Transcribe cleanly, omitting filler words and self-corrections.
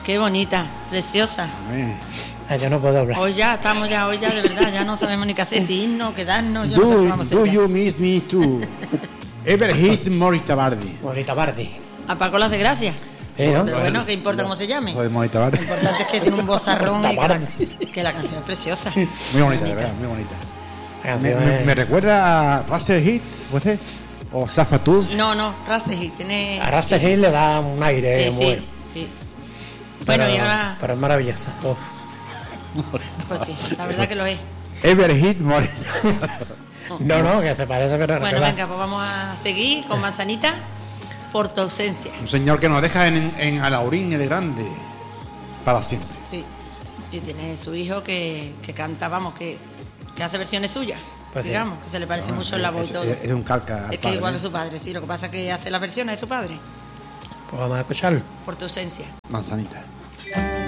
Qué bonita, preciosa. Yo no puedo hablar. Hoy ya, de verdad, ya no sabemos ni qué hacer, si irnos, quedarnos, yo no sé Do, qué vamos a hacer do ya. you miss me too? Ever hit Morita Bardi. Morita Bardi. A Paco le hace gracia. Sí, ¿no? Pero bueno, ¿qué importa cómo se llame? Joder, Morita Bardi. Lo importante es que tiene un vozarrón y Morita Bardi. que la canción es preciosa. Muy bonita, de verdad, muy bonita. La canción es- Me recuerda a Russell Hit, ¿puede ser? O Safatud. No, Rasteji tiene... A Rasta Hill le da un aire Sí, bueno. sí. Bueno, y ahora... Pero es maravillosa. Uf. Pues sí, la verdad que lo es. Ever hit Morita. No, que se parece, pero no Bueno, se va. venga, pues vamos a seguir con Manzanita por tu ausencia. Un señor que nos deja en Alaurín el Grande para siempre. Sí. Y tiene su hijo que canta, vamos, que hace versiones suyas. Pues sí. digamos, que se le parece mucho en la voz y todo. Es un calca. Es que igual que su padre, sí. Lo que pasa es que hace las versiones de su padre. Pues vamos a escucharlo. Por tu ausencia. Manzanita.